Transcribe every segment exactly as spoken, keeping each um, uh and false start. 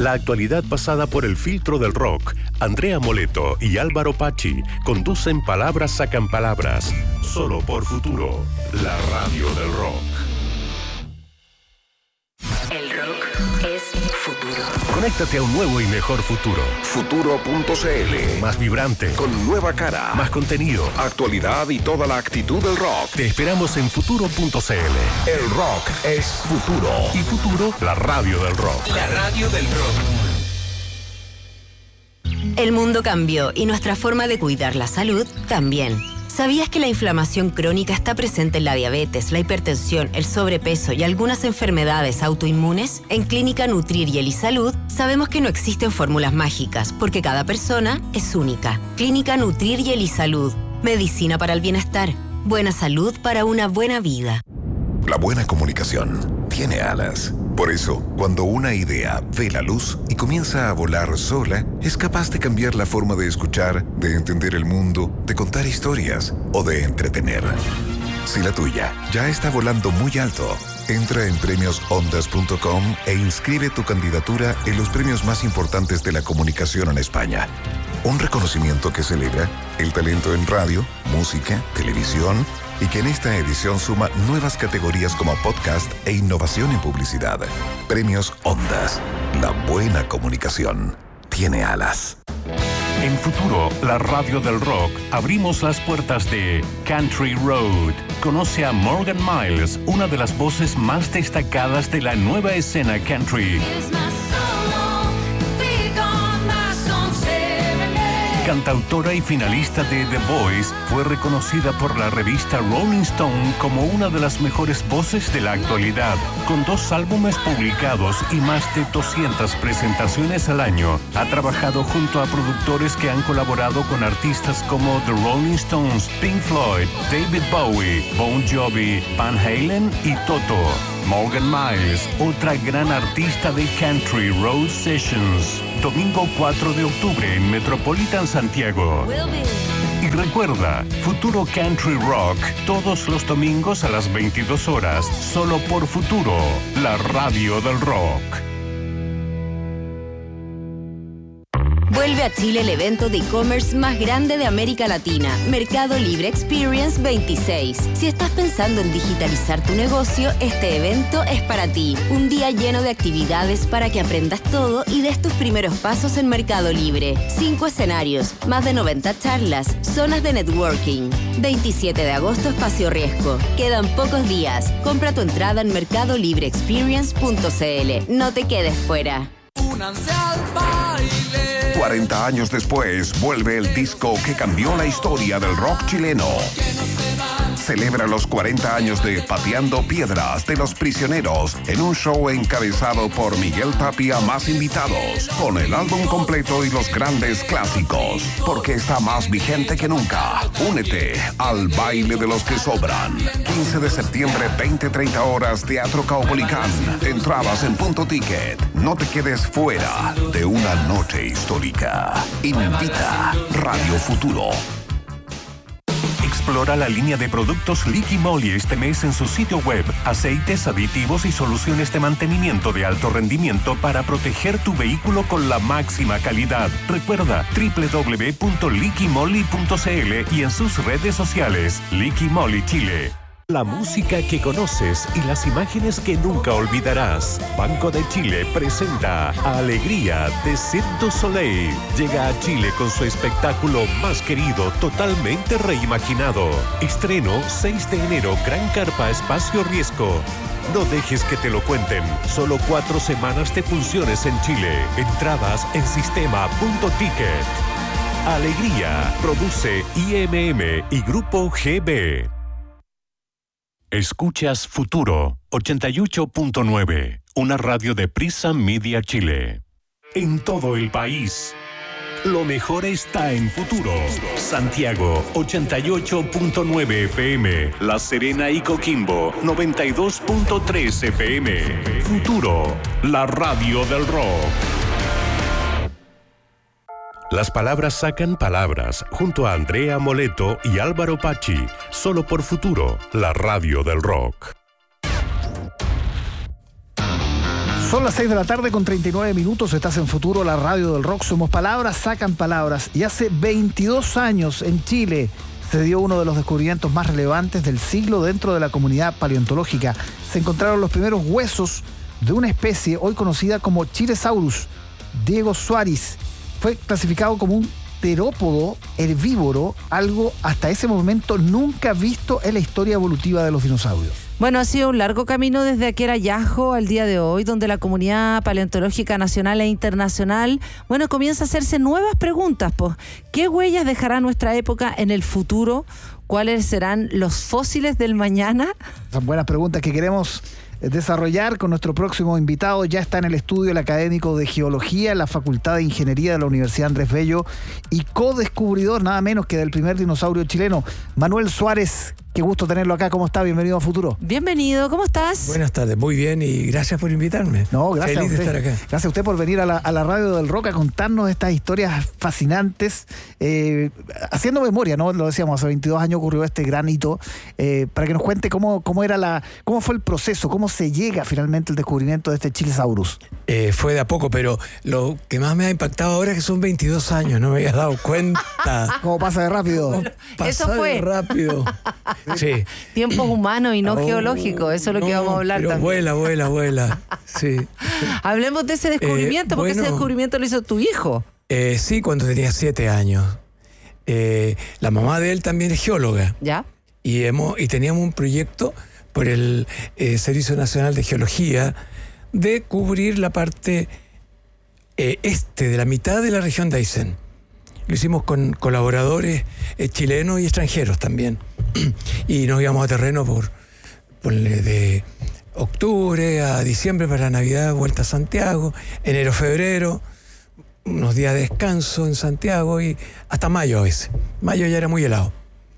La actualidad pasada por el filtro del rock. Andrea Moleto y Álvaro Pachi conducen Palabras Sacan Palabras. Solo por Futuro, la radio del rock. El rock es futuro. Conéctate a un nuevo y mejor futuro. Futuro punto c l. Más vibrante. Con nueva cara. Más contenido. Actualidad y toda la actitud del rock. Te esperamos en Futuro punto c l. El rock es futuro. Y Futuro, la radio del rock. La radio del rock. El mundo cambió y nuestra forma de cuidar la salud también. ¿Sabías que la inflamación crónica está presente en la diabetes, la hipertensión, el sobrepeso y algunas enfermedades autoinmunes? En Clínica Nutrir y Elisalud sabemos que no existen fórmulas mágicas, porque cada persona es única. Clínica Nutrir y Elisalud. Medicina para el bienestar. Buena salud para una buena vida. La buena comunicación tiene alas. Por eso, cuando una idea ve la luz y comienza a volar sola, es capaz de cambiar la forma de escuchar, de entender el mundo, de contar historias o de entretener. Si la tuya ya está volando muy alto, entra en premios ondas punto com e inscribe tu candidatura en los premios más importantes de la comunicación en España. Un reconocimiento que celebra el talento en radio, música, televisión y que en esta edición suma nuevas categorías como podcast e innovación en publicidad. Premios Ondas. La buena comunicación tiene alas. En Futuro, la radio del rock, abrimos las puertas de Country Road. Conoce a Morgan Miles, una de las voces más destacadas de la nueva escena country. Cantautora y finalista de The Voice, fue reconocida por la revista Rolling Stone como una de las mejores voces de la actualidad. Con dos álbumes publicados y más de doscientas presentaciones al año, ha trabajado junto a productores que han colaborado con artistas como The Rolling Stones, Pink Floyd, David Bowie, Bon Jovi, Van Halen y Toto. Morgan Miles, otra gran artista de Country Road Sessions. Domingo cuatro de octubre en Metropolitan Santiago. Y recuerda, Futuro Country Rock, todos los domingos a las veintidós horas, solo por Futuro, la radio del rock. Vuelve a Chile el evento de e-commerce más grande de América Latina, Mercado Libre Experience veintiséis. Si estás pensando en digitalizar tu negocio, este evento es para ti. Un día lleno de actividades para que aprendas todo y des tus primeros pasos en Mercado Libre. Cinco escenarios, más de noventa charlas, zonas de networking. veintisiete de agosto, Espacio Riesgo. Quedan pocos días. Compra tu entrada en mercado libre experience punto c l. No te quedes fuera. Únanse al baile. cuarenta años después, vuelve el disco que cambió la historia del rock chileno. Celebra los cuarenta años de Pateando Piedras de Los Prisioneros en un show encabezado por Miguel Tapia más invitados, con el álbum completo y los grandes clásicos, porque está más vigente que nunca. Únete al baile de los que sobran. quince de septiembre, veinte treinta horas, Teatro Caupolicán. Entradas en Punto Ticket. No te quedes fuera de una noche histórica. Invita Radio Futuro. Explora la línea de productos Liqui Moly este mes en su sitio web. Aceites, aditivos y soluciones de mantenimiento de alto rendimiento para proteger tu vehículo con la máxima calidad. Recuerda doble u doble u doble u punto liqui moly punto c l y en sus redes sociales. Liqui Moly Chile. La música que conoces y las imágenes que nunca olvidarás. Banco de Chile presenta Alegría de Cirque du Soleil. Llega a Chile con su espectáculo más querido, totalmente reimaginado. Estreno seis de enero, Gran Carpa Espacio Riesgo. No dejes que te lo cuenten. Solo cuatro semanas de funciones en Chile. Entradas en sistema punto ticket. Alegría. Produce I M M y Grupo G B. Escuchas Futuro ochenta y ocho punto nueve, una radio de Prisa Media Chile. En todo el país, lo mejor está en Futuro. Santiago ochenta y ocho punto nueve F M, La Serena y Coquimbo noventa y dos punto tres F M. Futuro, la radio del rock. Las palabras sacan palabras, junto a Andrea Moleto y Álvaro Pachi, solo por Futuro, la radio del rock. Son las seis de la tarde con treinta y nueve minutos, estás en Futuro, la radio del rock. Somos palabras, sacan palabras. Y hace veintidós años en Chile se dio uno de los descubrimientos más relevantes del siglo dentro de la comunidad paleontológica. Se encontraron los primeros huesos de una especie hoy conocida como Chilesaurus. Diego Suárez fue clasificado como un terópodo herbívoro, algo hasta ese momento nunca visto en la historia evolutiva de los dinosaurios. Bueno, ha sido un largo camino desde aquel hallazgo al día de hoy, donde la comunidad paleontológica nacional e internacional, bueno, comienza a hacerse nuevas preguntas, pues. ¿Qué huellas dejará nuestra época en el futuro? ¿Cuáles serán los fósiles del mañana? Son buenas preguntas que queremos desarrollar con nuestro próximo invitado. Ya está en el estudio el académico de Geología en la Facultad de Ingeniería de la Universidad Andrés Bello y co-descubridor nada menos que del primer dinosaurio chileno, Manuel Suárez. Qué gusto tenerlo acá. ¿Cómo está? Bienvenido a Futuro. Bienvenido, ¿cómo estás? Buenas tardes, muy bien y gracias por invitarme. No, gracias Feliz a usted. de estar acá. Gracias a usted por venir a la, a la radio del rock a contarnos estas historias fascinantes. Eh, haciendo memoria, ¿no? Lo decíamos, hace veintidós años ocurrió este gran hito. Eh, para que nos cuente cómo, cómo era la, cómo fue el proceso, cómo se llega finalmente al descubrimiento de este Chilesaurus. Eh, fue de a poco, pero lo que más me ha impactado ahora es que son veintidós años, no me había dado cuenta. ¿Cómo pasa de rápido? Pasa Eso fue. de rápido. Sí. Tiempos humanos y no Oh, geológicos, eso es lo no, que vamos a hablar pero también. vuela, vuela, vuela. Sí. Hablemos de ese descubrimiento, Eh, porque bueno. ese descubrimiento lo hizo tu hijo. Eh, sí, cuando tenía siete años. Eh, la mamá de él también es geóloga. ¿Ya? Y, hemos, y teníamos un proyecto por el eh, Servicio Nacional de Geología de cubrir la parte eh, este de la mitad de la región de Aysén. Lo hicimos con colaboradores eh, chilenos y extranjeros también. Y nos íbamos a terreno por, por de octubre a diciembre para Navidad, vuelta a Santiago, enero, febrero, unos días de descanso en Santiago y hasta mayo a veces. Mayo ya era muy helado.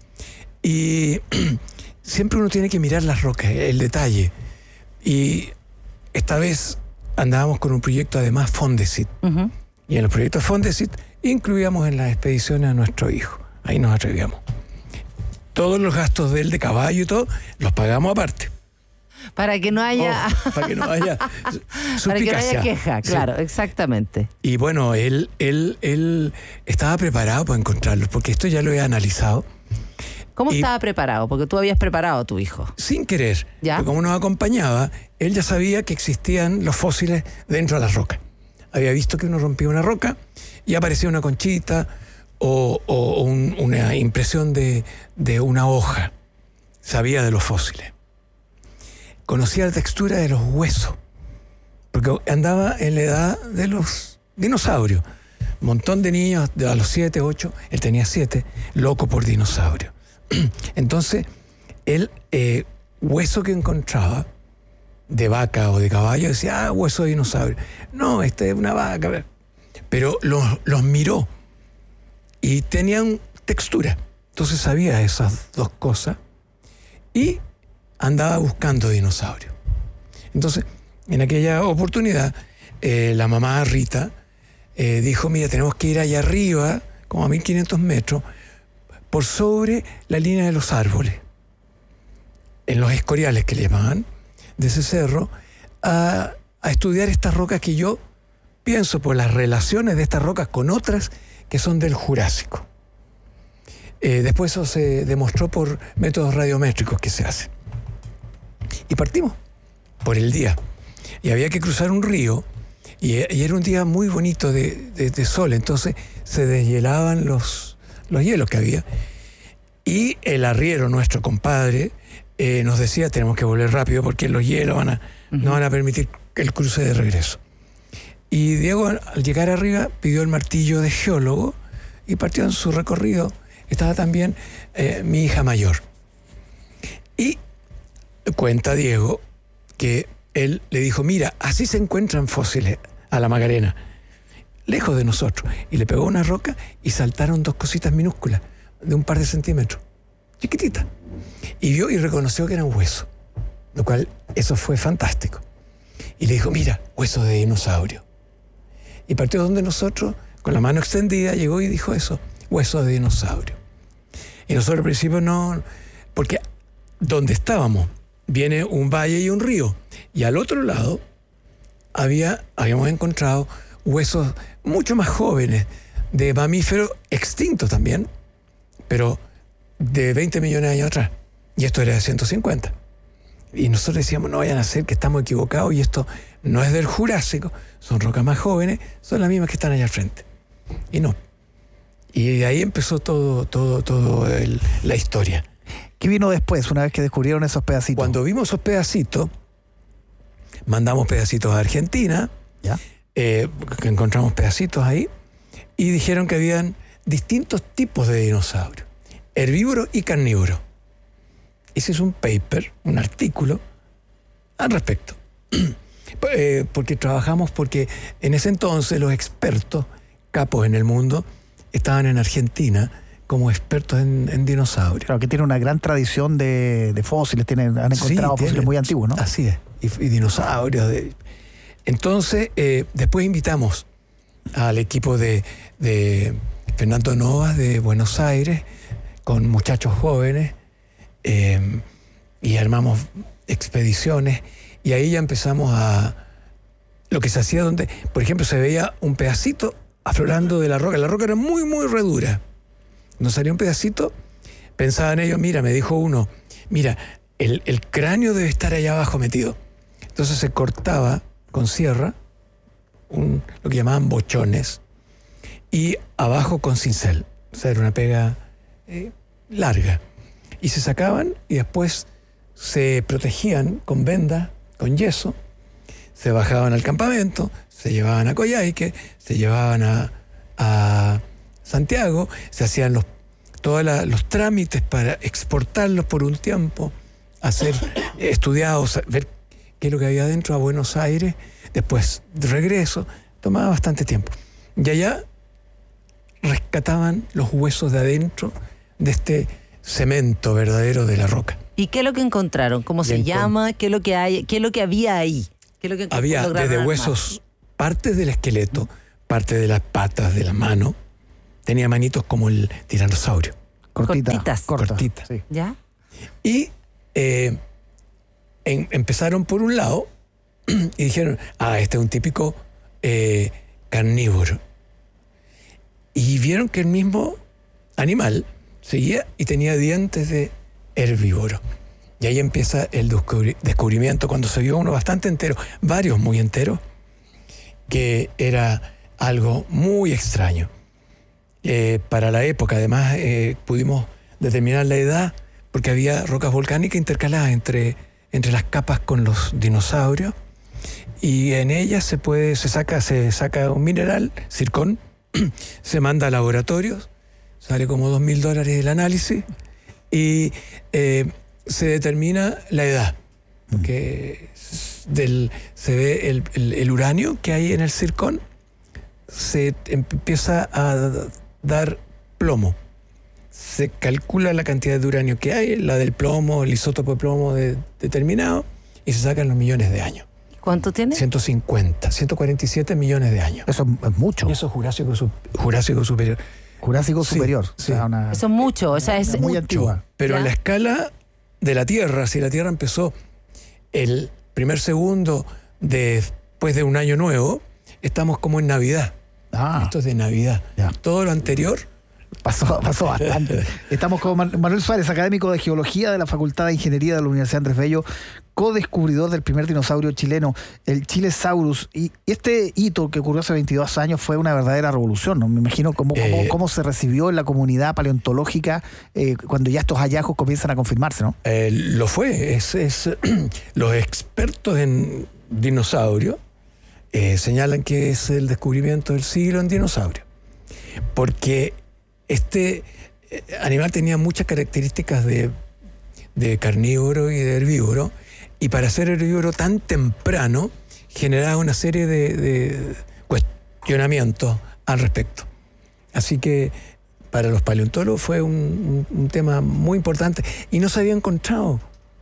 Y siempre uno tiene que mirar las rocas, el detalle. Y esta vez andábamos con un proyecto además Fondesit. Uh-huh. Y en los proyectos Fondesit incluíamos en las expediciones a nuestro hijo. Ahí nos atrevíamos. Todos los gastos de él de caballo y todo, los pagamos aparte. Para que no haya... Oh, para que no haya Para que no haya suspicacia. queja, Sí. claro, exactamente. Y bueno, él, él, él estaba preparado para encontrarlos, porque esto ya lo he analizado. ¿Cómo Y- estaba preparado? Porque tú habías preparado a tu hijo. Sin querer. ¿Ya? Pero como nos acompañaba, él ya sabía que existían los fósiles dentro de las rocas. Había visto que uno rompía una roca y aparecía una conchita o, o un- una impresión de, de una hoja. Sabía de los fósiles. Conocía la textura de los huesos, porque andaba en la edad de los dinosaurios. Un montón de niños, de a los siete, ocho, él tenía siete, loco por dinosaurios. Entonces, él, eh, hueso que encontraba, de vaca o de caballo, decía, ah, hueso de dinosaurio. No, este es una vaca. Pero los, los miró y tenían textura. Entonces sabía esas dos cosas y andaba buscando dinosaurios. Entonces, en aquella oportunidad, eh, la mamá Rita eh, dijo, mira, tenemos que ir allá arriba, como a mil quinientos metros, por sobre la línea de los árboles, en los escoriales que le llamaban, de ese cerro, a, a estudiar estas rocas que yo pienso por las relaciones de estas rocas con otras que son del Jurásico. Eh, después eso se demostró por métodos radiométricos que se hacen. Y partimos por el día. Y había que cruzar un río, y, y era un día muy bonito de, de, de sol, entonces se deshielaban los, los hielos que había. Y el arriero, nuestro compadre, eh, nos decía, tenemos que volver rápido porque los hielos van a, uh-huh. no van a permitir el cruce de regreso. Y Diego, al llegar arriba, pidió el martillo de geólogo y partió en su recorrido. Estaba también eh, mi hija mayor. Y cuenta Diego que él le dijo, mira, así se encuentran fósiles a la Macarena, lejos de nosotros. Y le pegó una roca y saltaron dos cositas minúsculas, de un par de centímetros, chiquititas. Y vio y reconoció que eran huesos, lo cual eso fue fantástico. Y le dijo, mira, hueso de dinosaurio. Y partió donde nosotros, con la mano extendida, llegó y dijo eso, hueso de dinosaurio. Y nosotros al principio no, porque donde estábamos viene un valle y un río, y al otro lado había, habíamos encontrado huesos mucho más jóvenes de mamíferos extintos también, pero de veinte millones de años atrás. Y esto era de ciento cincuenta. Y nosotros decíamos, no vayan a ser que estamos equivocados y esto no es del Jurásico, son rocas más jóvenes, son las mismas que están allá al frente. Y no. Y de ahí empezó todo, todo, todo el, la historia. ¿Qué vino después, una vez que descubrieron esos pedacitos? Cuando vimos esos pedacitos, mandamos pedacitos a Argentina, ¿Ya? eh, que encontramos pedacitos ahí, y dijeron que habían distintos tipos de dinosaurios, herbívoros y carnívoros. Ese es un paper, un artículo al respecto. eh, porque trabajamos, porque en ese entonces los expertos, capos en el mundo, estaban en Argentina como expertos en, en dinosaurios. Claro, que tiene una gran tradición de, de fósiles, tienen, han encontrado Sí, fósiles tiene, muy antiguos, ¿no? Así es, y, y dinosaurios. De... Entonces, eh, después invitamos al equipo de, de Fernando Novas de Buenos Aires, con muchachos jóvenes, eh, y armamos expediciones, y ahí ya empezamos a... Lo que se hacía donde, por ejemplo, se veía un pedacito aflorando de la roca. La roca era muy, muy redura. Nos salía un pedacito, pensaban ellos, mira, me dijo uno, mira, el, el cráneo debe estar allá abajo metido. Entonces se cortaba con sierra, un, lo que llamaban bochones, y abajo con cincel. O sea, era una pega eh, larga. Y se sacaban y después se protegían con vendas, con yeso, se bajaban al campamento, se llevaban a Coyhaique, se llevaban a, a Santiago, se hacían los, todos la, los trámites para exportarlos por un tiempo, hacer estudiados, ver qué es lo que había adentro, a Buenos Aires, después de regreso, tomaba bastante tiempo. Y allá rescataban los huesos de adentro de este cemento verdadero de la roca. ¿Y qué es lo que encontraron? ¿Cómo se encont- llama? ¿Qué es lo que hay? ¿Qué es lo que había ahí? ¿Qué es lo que encont- Había lograron desde armar? huesos, partes del esqueleto, parte de las patas, de la mano. Tenía manitos como el tiranosaurio. Cortita, Cortitas. corta, Cortita. sí. ¿Ya? Y eh, en- empezaron por un lado y dijeron, ah, este es un típico eh, carnívoro. Y vieron que el mismo animal seguía y tenía dientes de herbívoro. Y ahí empieza el descubri- descubrimiento, cuando se vio uno bastante entero, varios muy enteros, que era algo muy extraño. Eh, para la época, además, eh, pudimos determinar la edad, porque había rocas volcánicas intercaladas entre, entre las capas con los dinosaurios, y en ellas se puede, se saca, se saca un mineral, zircón, se manda a laboratorios, sale como dos mil dólares el análisis, y eh, se determina la edad, porque del, se ve el, el, el uranio que hay en el zircón, se empieza a dar plomo. Se calcula la cantidad de uranio que hay, la del plomo, el isótopo de plomo de, determinado, y se sacan los millones de años. ¿Cuánto tiene? ciento cincuenta, ciento cuarenta y siete millones de años. Eso es mucho. Y eso es Jurásico, su- Jurásico superior. Jurásico Sí, superior. sí. O sea, una, Eso es mucho. O sea, es muy mucho. antigua. Pero Ya. en la escala de la Tierra, si la Tierra empezó el primer segundo de, después de un año nuevo, estamos como en Navidad. Ah, Esto es de Navidad. Ya. Todo lo anterior, pasó, pasó bastante. Estamos con Man- Manuel Suárez, académico de Geología de la Facultad de Ingeniería de la Universidad Andrés Bello, co-descubridor del primer dinosaurio chileno, el Chilesaurus. Y este hito que ocurrió hace veintidós años fue una verdadera revolución, ¿no? Me imagino cómo, cómo, Eh, cómo se recibió en la comunidad paleontológica eh, cuando ya estos hallazgos comienzan a confirmarse, ¿no? eh, lo fue. Es, es, los expertos en dinosaurios eh, señalan que es el descubrimiento del siglo en dinosaurios. Porque este eh, animal tenía muchas características de, de carnívoro y de herbívoro, y para ser herbívoro tan temprano generaba una serie de, de cuestionamientos al respecto. Así que para los paleontólogos fue un, un- un tema muy importante y no se había encontrado.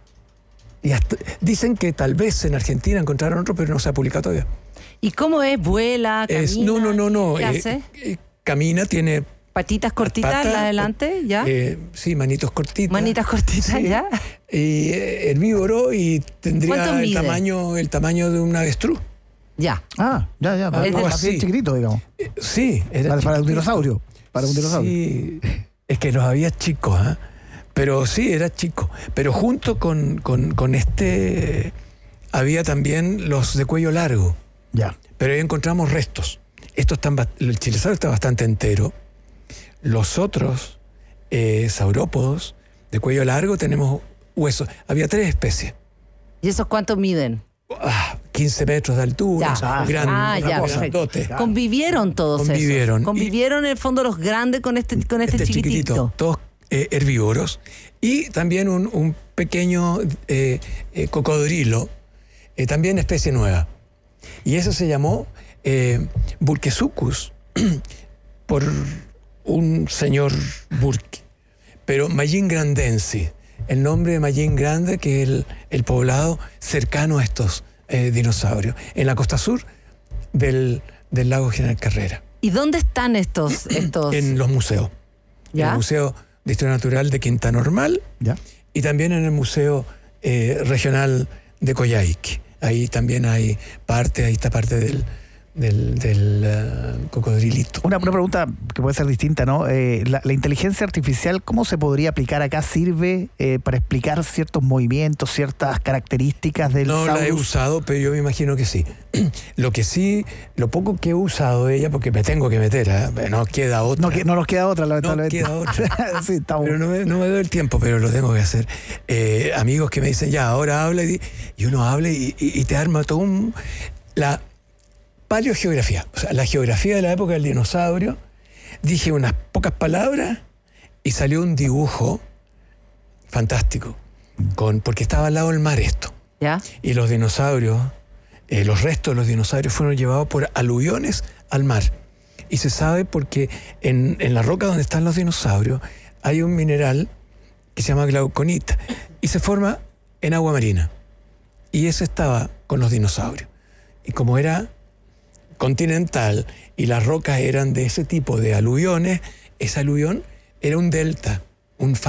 Y hasta- dicen que tal vez en Argentina encontraron otro, pero no se ha publicado todavía. ¿Y cómo es? ¿Vuela? ¿Camina? Es- no, no, no, no. ¿Qué eh, hace? eh, camina, tiene ¿Patitas cortitas patas, la adelante? ¿Ya? eh, sí, manitos cortitas. ¿Manitas cortitas? Sí. ¿Ya? Y, eh, herbívoro, y tendría ¿Cuánto el mide? tamaño, el tamaño de un avestruz. Ya. Ah, ya, ya. Para, Algo para así. bien chiquitito, digamos. Eh, sí, era Para, para un chiquitito. dinosaurio. Para un dinosaurio. Sí, es que los había chicos, ¿ah? Pero sí, era chico. Pero junto con, con, con este había también los de cuello largo. Ya. Pero ahí encontramos restos. Estos están, bast- el chilesauro está bastante entero. Los otros eh, saurópodos de cuello largo tenemos huesos. Había tres especies. ¿Y esos cuántos miden? Ah, quince metros de altura, Ya. gran- Ah, ya, grandote. perfecto. Convivieron todos Convivieron. esos. Convivieron en el fondo los grandes con este, con este, chiquitito. todos eh, herbívoros. Y también un, un pequeño eh, eh, cocodrilo, eh, también especie nueva. Y eso se llamó eh, Burkesuchus por un señor Burke. Pero Mallin Grandensis, el nombre de Mallin Grande, que es el, el poblado cercano a estos eh, dinosaurios, en la costa sur del, del lago General Carrera, ¿Y dónde están estos? estos? en los museos. En ¿Ya? el Museo de Historia Natural de Quinta Normal Ya. y también en el Museo eh, Regional de Coyhaique. Ahí también hay parte, ahí está parte del, del, del uh, cocodrilito. Una, una pregunta que puede ser distinta, ¿no? Eh, la, la inteligencia artificial, ¿cómo se podría aplicar acá? ¿Sirve eh, para explicar ciertos movimientos, ciertas características del No la he saurus? usado, pero yo me imagino que sí. Lo que sí, lo poco que he usado de ella, porque me tengo que meter, ¿eh? No queda otra. No, que, no nos queda otra, lamentablemente. queda otra. Sí, estamos. Pero no me, no me doy el tiempo, pero lo tengo que hacer. Eh, amigos que me dicen, ya, ahora habla, y, y uno habla y, y- y te arma todo un... La paleogeografía, o sea, la geografía de la época del dinosaurio, dije unas pocas palabras y salió un dibujo fantástico, con, porque estaba al lado del mar esto. ¿Ya? Y los dinosaurios, eh, los restos de los dinosaurios fueron llevados por aluviones al mar. Y se sabe porque en, en la roca donde están los dinosaurios hay un mineral que se llama glauconita y se forma en agua marina. Y eso estaba con los dinosaurios. Y como era continental y las rocas eran de ese tipo de aluviones, ese aluvión era un delta, un